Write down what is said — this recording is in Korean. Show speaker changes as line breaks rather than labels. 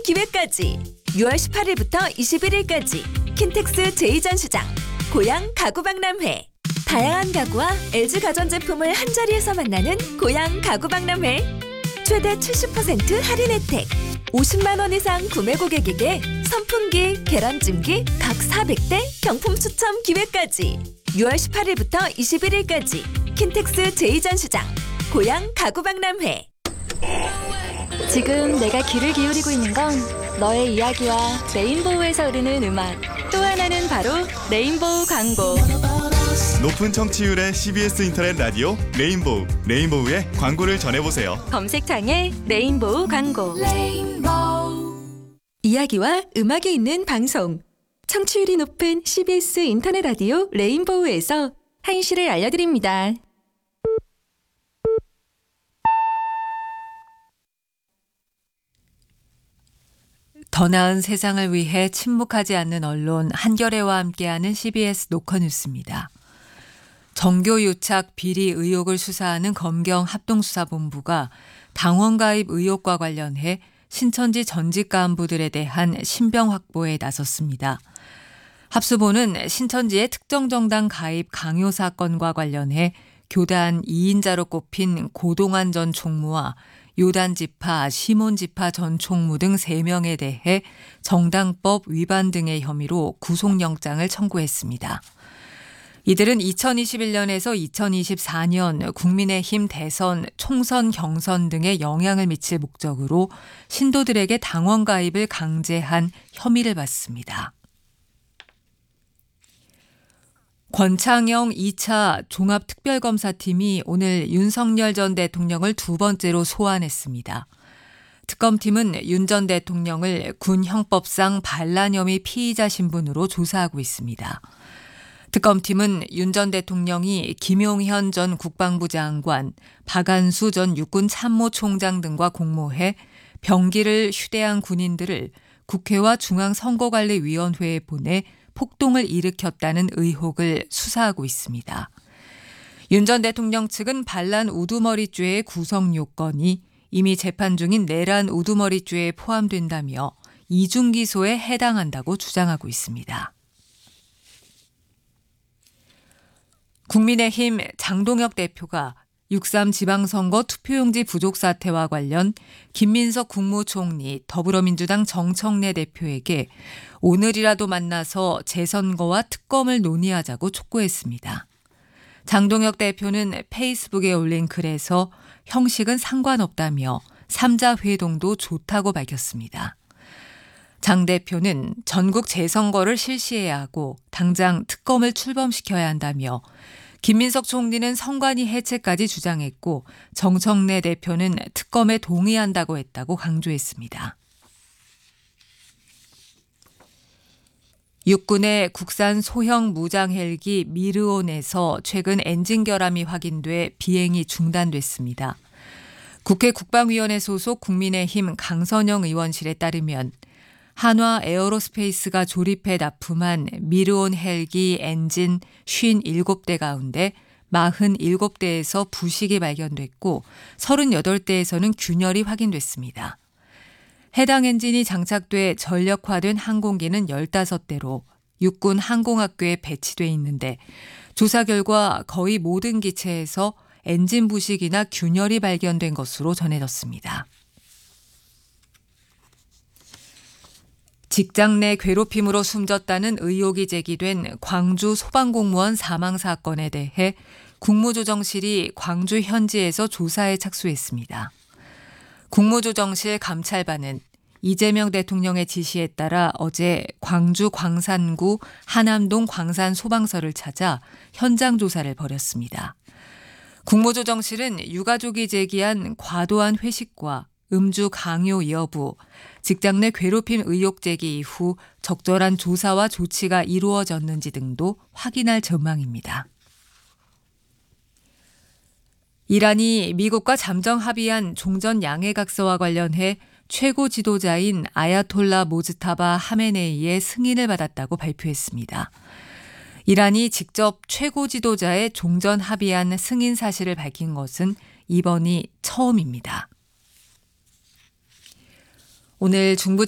기회까지 6월 18일부터 21일까지 킨텍스 제2전시장 고양 가구박람회. 다양한 가구와 LG 가전제품을 한자리에서 만나는 고양 가구박람회. 최대 70% 할인 혜택. 50만 원 이상 구매 고객에게 선풍기, 계란찜기 각 400대 경품 추첨 기회까지 6월 18일부터 21일까지 킨텍스 제2전시장 고양 가구박람회.
지금 내가 귀를 기울이고 있는 건 너의 이야기와 레인보우에서 흐르는 음악. 또 하나는 바로 레인보우 광고.
높은 청취율의 CBS 인터넷 라디오 레인보우. 레인보우의 광고를 전해보세요.
검색창에 레인보우 광고.
이야기와 음악이 있는 방송. 청취율이 높은 CBS 인터넷 라디오 레인보우에서 한시를 알려드립니다.
더 나은 세상을 위해 침묵하지 않는 언론 한겨레와 함께하는 CBS 노컷뉴스입니다. 정교유착 비리 의혹을 수사하는 검경 합동수사본부가 당원 가입 의혹과 관련해 신천지 전직 간부들에 대한 신병 확보에 나섰습니다. 합수본은 신천지의 특정 정당 가입 강요 사건과 관련해 교단 2인자로 꼽힌 고동환 전 총무와 요단 지파, 시몬 지파 전 총무 등 3명에 대해 정당법 위반 등의 혐의로 구속영장을 청구했습니다. 이들은 2021년에서 2024년 국민의힘 대선, 총선 경선 등에 영향을 미칠 목적으로 신도들에게 당원 가입을 강제한 혐의를 받습니다. 권창영 2차 종합특별검사팀이 오늘 윤석열 전 대통령을 2번째로 소환했습니다. 특검팀은 윤 전 대통령을 군 형법상 반란 혐의 피의자 신분으로 조사하고 있습니다. 특검팀은 윤 전 대통령이 김용현 전 국방부 장관, 박안수 전 육군 참모총장 등과 공모해 병기를 휴대한 군인들을 국회와 중앙선거관리위원회에 보내 폭동을 일으켰다는 의혹을 수사하고 있습니다. 윤 전 대통령 측은 반란 우두머리죄의 구성 요건이 이미 재판 중인 내란 우두머리죄에 포함된다며 이중 기소에 해당한다고 주장하고 있습니다. 국민의힘 장동혁 대표가 6.3 지방선거 투표용지 부족 사태와 관련 김민석 국무총리, 더불어민주당 정청래 대표에게 오늘이라도 만나서 재선거와 특검을 논의하자고 촉구했습니다. 장동혁 대표는 페이스북에 올린 글에서 형식은 상관없다며 3자 회동도 좋다고 밝혔습니다. 장 대표는 전국 재선거를 실시해야 하고 당장 특검을 출범시켜야 한다며 김민석 총리는 선관위 해체까지 주장했고 정청래 대표는 특검에 동의한다고 했다고 강조했습니다. 육군의 국산 소형 무장 헬기 미르온에서 최근 엔진 결함이 확인돼 비행이 중단됐습니다. 국회 국방위원회 소속 국민의힘 강선영 의원실에 따르면 한화 에어로스페이스가 조립해 납품한 미르온 헬기 엔진 57대 가운데 47대에서 부식이 발견됐고 38대에서는 균열이 확인됐습니다. 해당 엔진이 장착돼 전력화된 항공기는 15대로 육군 항공학교에 배치돼 있는데 조사 결과 거의 모든 기체에서 엔진 부식이나 균열이 발견된 것으로 전해졌습니다. 직장 내 괴롭힘으로 숨졌다는 의혹이 제기된 광주 소방공무원 사망 사건에 대해 국무조정실이 광주 현지에서 조사에 착수했습니다. 국무조정실 감찰반은 이재명 대통령의 지시에 따라 어제 광주 광산구 하남동 광산소방서를 찾아 현장 조사를 벌였습니다. 국무조정실은 유가족이 제기한 과도한 회식과 음주 강요 여부, 직장 내 괴롭힘 의혹 제기 이후 적절한 조사와 조치가 이루어졌는지 등도 확인할 전망입니다. 이란이 미국과 잠정 합의한 종전 양해각서와 관련해 최고 지도자인 아야톨라 모즈타바 하메네이의 승인을 받았다고 발표했습니다. 이란이 직접 최고 지도자의 종전 합의안 승인 사실을 밝힌 것은 이번이 처음입니다. 오늘 중부